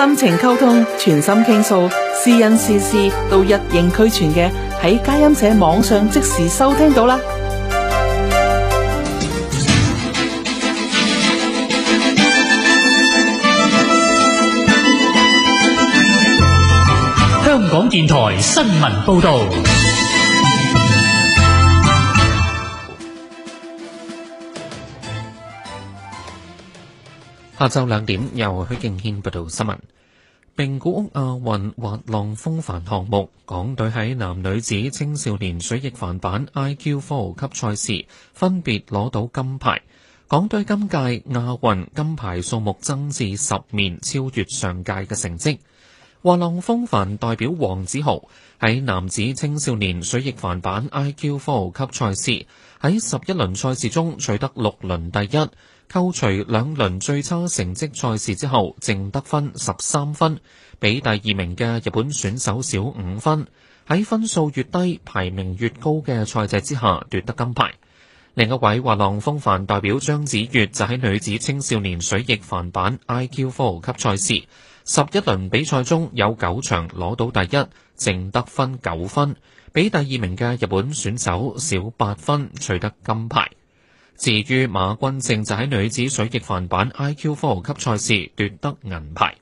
心情溝通，全心傾訴，是人是事都一應俱全嘅，喺佳音社網上即時收聽到啦。 香港電台新聞報道。 下晝2點，由許敬軒報道新聞。名古屋亞運滑浪風帆項目，港隊喺男女子青少年水翼帆板 IQ4 級賽事分別攞到金牌。港隊今屆亞運金牌數目增至10面，超越上屆嘅成績。滑浪風帆代表黃子豪喺男子青少年水翼帆板 IQ4 級賽事喺11輪賽事中取得6輪第一，扣除2輪最差成績賽事之後，淨得分13分，比第2名嘅日本選手少5分。喺分數越低、排名越高嘅賽制之下奪得金牌。另一位滑浪風帆代表張子悅就喺女子青少年水翼帆板 IQ4 級賽事11輪比賽中有9場攞到第一，淨得分9分，比第2名嘅日本選手少8分，取得金牌。至於馬君正就喺女子水翼帆板 IQ4 級賽事奪得銀牌。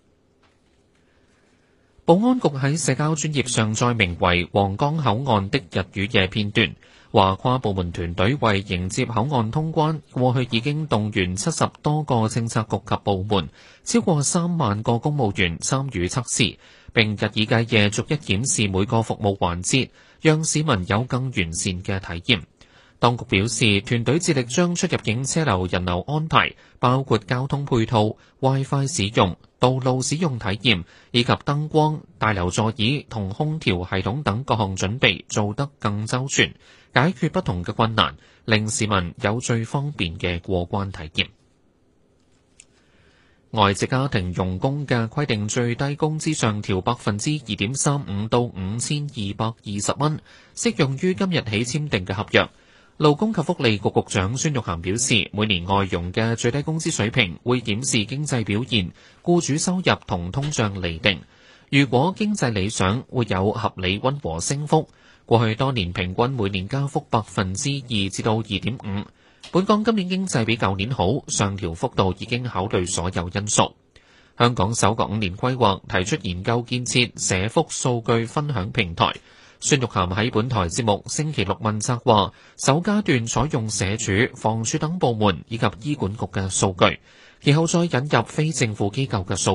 保安局喺社交專頁上載名為皇崗口岸的日與夜片段，話跨部門團隊為迎接口岸通關，過去已經動員70多個政策局及部門，超過3萬個公務員參與測試，並日以繼夜逐一檢視每個服務環節，讓市民有更完善嘅體驗。當局表示，團隊致力將出入境車流人流安排，包括交通配套、WiFi 使用、道路使用體驗，以及燈光、大樓座椅同空調系統等各項準備做得更周全，解決不同嘅困難，令市民有最方便嘅過關體驗。外籍家庭傭工嘅規定最低工資上調 2.35% 到5220蚊，適用於今日起簽訂嘅合約。勞工及福利局局長孫玉菡表示，每年外傭嘅最低工資水平會檢視經濟表現、僱主收入同通脹釐定。如果經濟理想，會有合理溫和升幅。過去多年平均每年加幅 2% 至到 2.5%。本港今年經濟比舊年好，上調幅度已經考慮所有因素。香港首個5年規劃提出研究建設社福數據分享平台。孫玉菡喺本台節目星期六問責話，首階段採用社署、房署等部門以及醫管局嘅數據，其後再引入非政府機構嘅數據。